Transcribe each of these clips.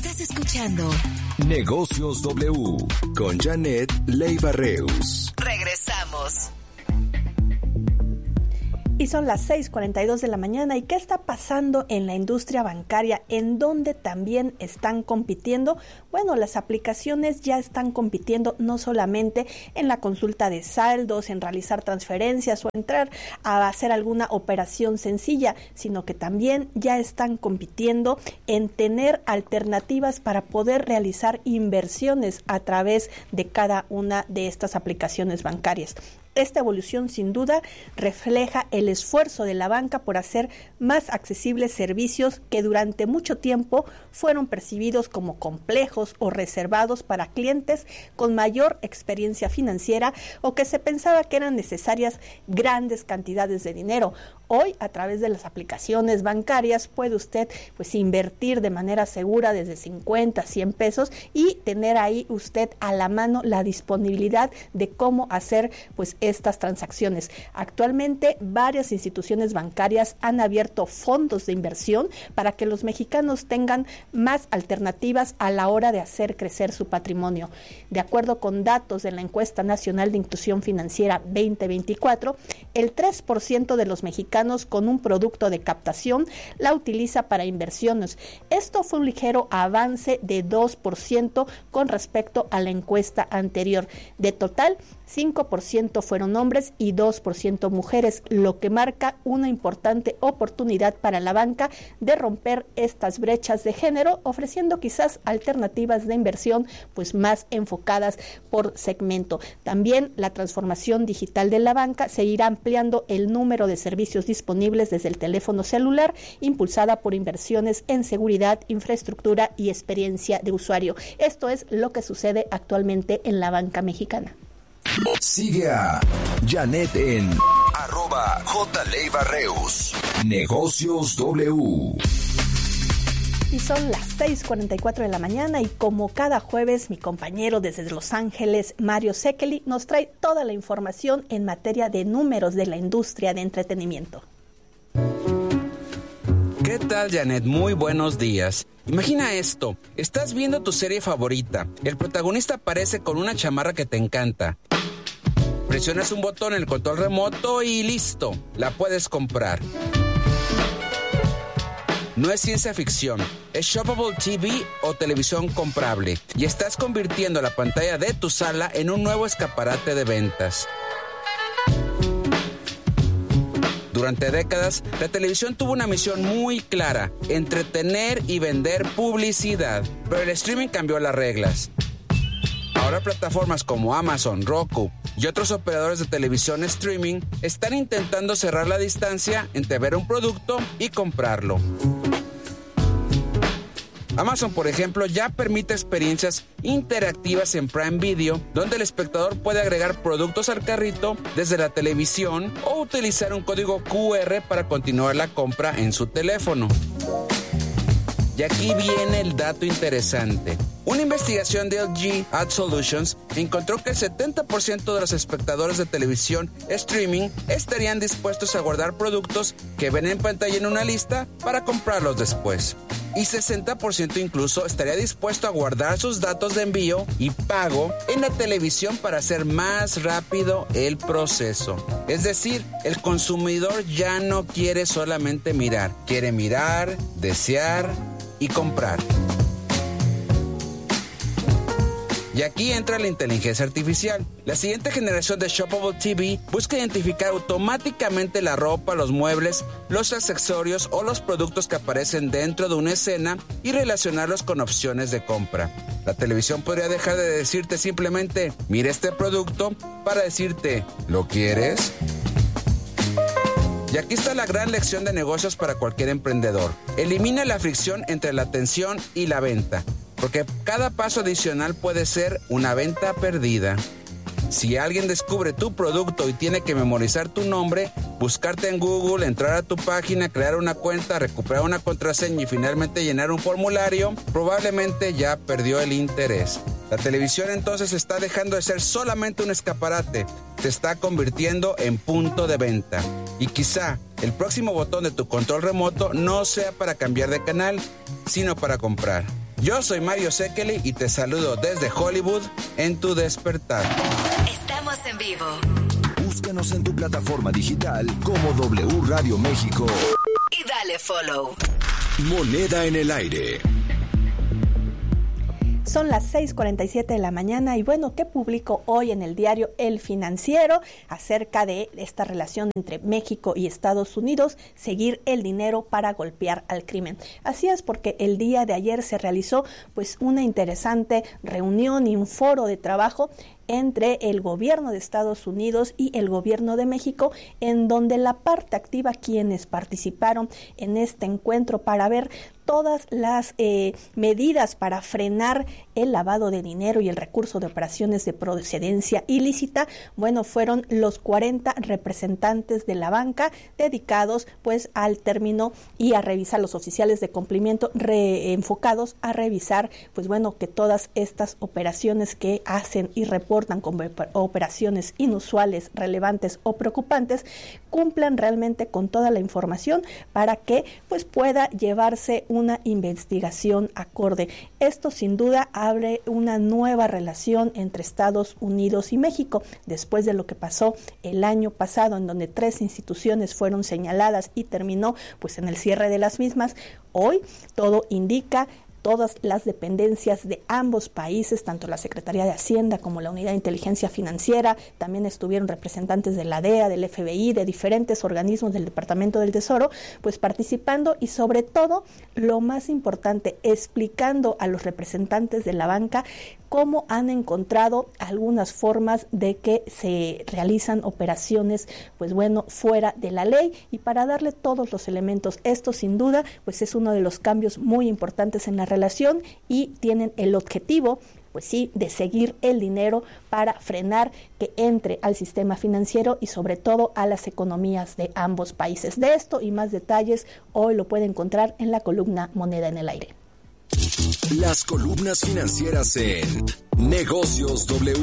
Estás escuchando Negocios W con Janet Leiva Reus. Regresamos. Y son las 6:42 de la mañana. ¿Y qué está pasando en la industria bancaria? ¿En dónde también están compitiendo? Bueno, las aplicaciones ya están compitiendo no solamente en la consulta de saldos, en realizar transferencias o entrar a hacer alguna operación sencilla, sino que también ya están compitiendo en tener alternativas para poder realizar inversiones a través de cada una de estas aplicaciones bancarias. Esta evolución sin duda refleja el esfuerzo de la banca por hacer más accesibles servicios que durante mucho tiempo fueron percibidos como complejos o reservados para clientes con mayor experiencia financiera o que se pensaba que eran necesarias grandes cantidades de dinero. Hoy, a través de las aplicaciones bancarias, puede usted invertir de manera segura desde 50, 100 pesos y tener ahí usted a la mano la disponibilidad de cómo hacer estas transacciones. Actualmente, varias instituciones bancarias han abierto fondos de inversión para que los mexicanos tengan más alternativas a la hora de hacer crecer su patrimonio. De acuerdo con datos de la Encuesta Nacional de Inclusión Financiera 2024, el 3% de los mexicanos con un producto de captación la utiliza para inversiones. Esto fue un ligero avance de 2% con respecto a la encuesta anterior. De total, 5% fueron hombres y 2% mujeres, lo que marca una importante oportunidad para la banca de romper estas brechas de género, ofreciendo quizás alternativas de inversión más enfocadas por segmento. También la transformación digital de la banca seguirá ampliando el número de servicios disponibles desde el teléfono celular, impulsada por inversiones en seguridad, infraestructura y experiencia de usuario. Esto es lo que sucede actualmente en la banca mexicana. Sigue a Janet en @JLeivaReus. Negocios W. Y son las 6:44 de la mañana y como cada jueves mi compañero desde Los Ángeles, Mario Sekeli, nos trae toda la información en materia de números de la industria de entretenimiento. ¿Qué tal, Janet? Muy buenos días. Imagina esto, estás viendo tu serie favorita, el protagonista aparece con una chamarra que te encanta. Presionas un botón en el control remoto y listo, la puedes comprar. No es ciencia ficción, es Shoppable TV o televisión comprable y estás convirtiendo la pantalla de tu sala en un nuevo escaparate de ventas. Durante décadas, la televisión tuvo una misión muy clara, entretener y vender publicidad, pero el streaming cambió las reglas. Ahora plataformas como Amazon, Roku y otros operadores de televisión streaming están intentando cerrar la distancia entre ver un producto y comprarlo. Amazon, por ejemplo, ya permite experiencias interactivas en Prime Video, donde el espectador puede agregar productos al carrito desde la televisión o utilizar un código QR para continuar la compra en su teléfono. Y aquí viene el dato interesante. Una investigación de LG Ad Solutions encontró que el 70% de los espectadores de televisión streaming estarían dispuestos a guardar productos que ven en pantalla en una lista para comprarlos después. Y 60% incluso estaría dispuesto a guardar sus datos de envío y pago en la televisión para hacer más rápido el proceso. Es decir, el consumidor ya no quiere solamente mirar, quiere mirar, desear y comprar. Y aquí entra la inteligencia artificial. La siguiente generación de Shoppable TV busca identificar automáticamente la ropa, los muebles, los accesorios o los productos que aparecen dentro de una escena y relacionarlos con opciones de compra. La televisión podría dejar de decirte simplemente, mira este producto, para decirte, ¿lo quieres? Y aquí está la gran lección de negocios para cualquier emprendedor. Elimina la fricción entre la atención y la venta, porque cada paso adicional puede ser una venta perdida. Si alguien descubre tu producto y tiene que memorizar tu nombre, buscarte en Google, entrar a tu página, crear una cuenta, recuperar una contraseña y finalmente llenar un formulario, probablemente ya perdió el interés. La televisión entonces está dejando de ser solamente un escaparate, se está convirtiendo en punto de venta. Y quizá el próximo botón de tu control remoto no sea para cambiar de canal, sino para comprar. Yo soy Mario Sekeli y te saludo desde Hollywood en tu despertar. Estamos en vivo. Búscanos en tu plataforma digital como W Radio México. Y dale follow. Moneda en el aire. Son las 6:47 de la mañana y bueno, ¿qué publicó hoy en el diario El Financiero acerca de esta relación entre México y Estados Unidos? Seguir el dinero para golpear al crimen. Así es, porque el día de ayer se realizó pues una interesante reunión y un foro de trabajo entre el gobierno de Estados Unidos y el gobierno de México, en donde la parte activa, quienes participaron en este encuentro para ver todas las medidas para frenar el lavado de dinero y el recurso de operaciones de procedencia ilícita, bueno, fueron los 40 representantes de la banca dedicados pues al término y a revisar los oficiales de cumplimiento enfocados a revisar pues bueno que todas estas operaciones que hacen y reportan como operaciones inusuales, relevantes o preocupantes cumplan realmente con toda la información para que pues pueda llevarse una investigación acorde. Esto sin duda abre una nueva relación entre Estados Unidos y México después de lo que pasó el año pasado, en donde 3 instituciones fueron señaladas y terminó pues en el cierre de las mismas. Hoy todo indica todas las dependencias de ambos países, tanto la Secretaría de Hacienda como la Unidad de Inteligencia Financiera, también estuvieron representantes de la DEA, del FBI, de diferentes organismos del Departamento del Tesoro, pues participando y sobre todo, lo más importante, explicando a los representantes de la banca cómo han encontrado algunas formas de que se realizan operaciones, pues bueno, fuera de la ley, y para darle todos los elementos. Esto sin duda, pues es uno de los cambios muy importantes en la relación y tienen el objetivo, pues sí, de seguir el dinero para frenar que entre al sistema financiero y sobre todo a las economías de ambos países. De esto y más detalles hoy lo puede encontrar en la columna Moneda en el Aire. Las columnas financieras en Negocios W.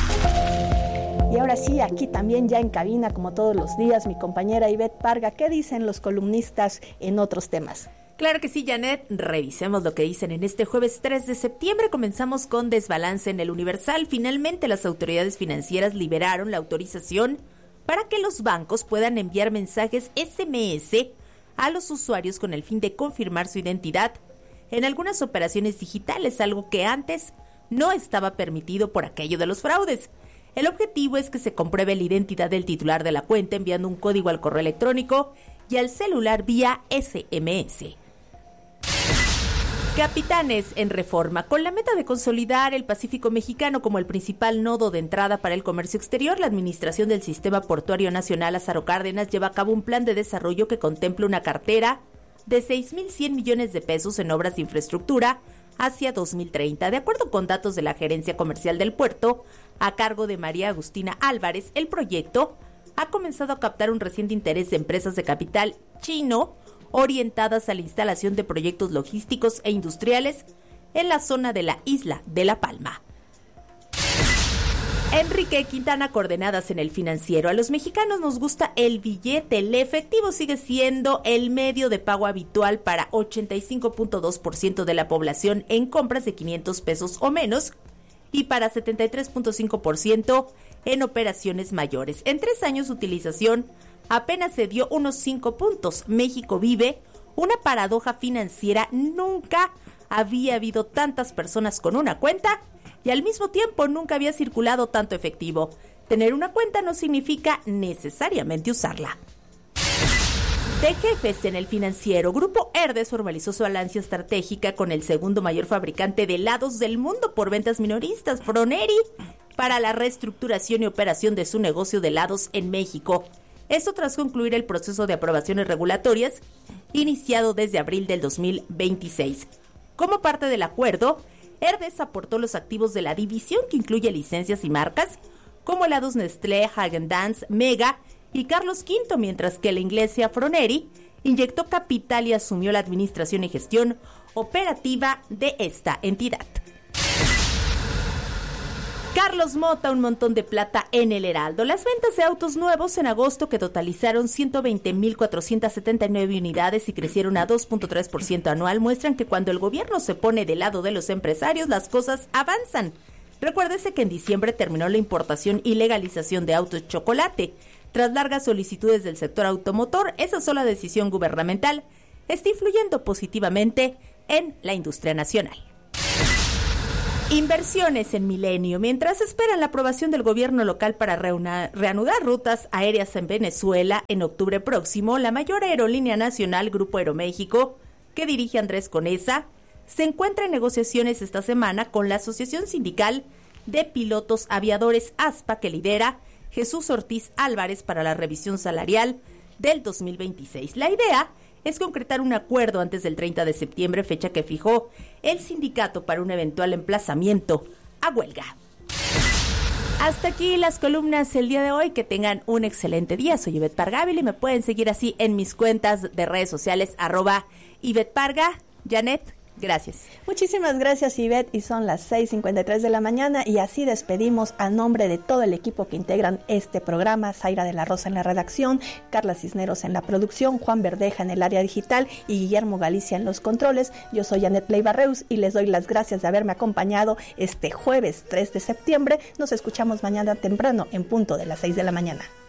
Y ahora sí, aquí también ya en cabina, como todos los días, mi compañera Ivette Parga. ¿Qué dicen los columnistas en otros temas? Claro que sí, Janet. Revisemos lo que dicen en este jueves 3 de septiembre. Comenzamos con desbalance en el Universal. Finalmente, las autoridades financieras liberaron la autorización para que los bancos puedan enviar mensajes SMS a los usuarios con el fin de confirmar su identidad en algunas operaciones digitales, algo que antes no estaba permitido por aquello de los fraudes. El objetivo es que se compruebe la identidad del titular de la cuenta enviando un código al correo electrónico y al celular vía SMS. Capitanes en Reforma. Con la meta de consolidar el Pacífico mexicano como el principal nodo de entrada para el comercio exterior, la Administración del Sistema Portuario Nacional Lázaro Cárdenas lleva a cabo un plan de desarrollo que contempla una cartera de 6,100 millones de pesos en obras de infraestructura hacia 2030. De acuerdo con datos de la Gerencia Comercial del Puerto, a cargo de María Agustina Álvarez, el proyecto ha comenzado a captar un reciente interés de empresas de capital chino orientadas a la instalación de proyectos logísticos e industriales en la zona de la isla de La Palma. Enrique Quintana, coordenadas en el Financiero. A los mexicanos nos gusta el billete. El efectivo sigue siendo el medio de pago habitual para 85.2% de la población en compras de 500 pesos o menos y para 73.5% en operaciones mayores. En 3 años de utilización apenas se dio unos 5 puntos. México vive una paradoja financiera. Nunca había habido tantas personas con una cuenta y al mismo tiempo nunca había circulado tanto efectivo. Tener una cuenta no significa necesariamente usarla. De jefes en el Financiero, Grupo Herdez formalizó su alianza estratégica con el segundo mayor fabricante de helados del mundo por ventas minoristas, Froneri, para la reestructuración y operación de su negocio de helados en México. Esto tras concluir el proceso de aprobaciones regulatorias iniciado desde abril del 2026. Como parte del acuerdo, Herdez aportó los activos de la división que incluye licencias y marcas como helados Nestlé, Häagen-Dazs, Mega y Carlos V, mientras que la inglesa Froneri inyectó capital y asumió la administración y gestión operativa de esta entidad. Carlos Mota, un montón de plata en el Heraldo. Las ventas de autos nuevos en agosto, que totalizaron 120,479 unidades y crecieron a 2.3% anual, muestran que cuando el gobierno se pone del lado de los empresarios, las cosas avanzan. Recuérdese que en diciembre terminó la importación y legalización de autos chocolate. Tras largas solicitudes del sector automotor, esa sola decisión gubernamental está influyendo positivamente en la industria nacional. Inversiones en Milenio. Mientras esperan la aprobación del gobierno local para reanudar rutas aéreas en Venezuela en octubre próximo, la mayor aerolínea nacional, Grupo Aeroméxico, que dirige Andrés Conesa, se encuentra en negociaciones esta semana con la Asociación Sindical de Pilotos Aviadores ASPA, que lidera Jesús Ortiz Álvarez, para la revisión salarial del 2026. La idea es concretar un acuerdo antes del 30 de septiembre, fecha que fijó el sindicato para un eventual emplazamiento a huelga. Hasta aquí las columnas el día de hoy. Que tengan un excelente día. Soy Ivette Parga y me pueden seguir así en mis cuentas de redes sociales, @Ivette Parga. Janet, gracias. Muchísimas gracias, Ivette, y son las 6:53 de la mañana y así despedimos a nombre de todo el equipo que integran este programa: Zaira de la Rosa en la redacción, Carla Cisneros en la producción, Juan Verdeja en el área digital y Guillermo Galicia en los controles. Yo soy Janet Leiva-Reus y les doy las gracias de haberme acompañado este jueves 3 de septiembre. Nos escuchamos mañana temprano en punto de las 6 de la mañana.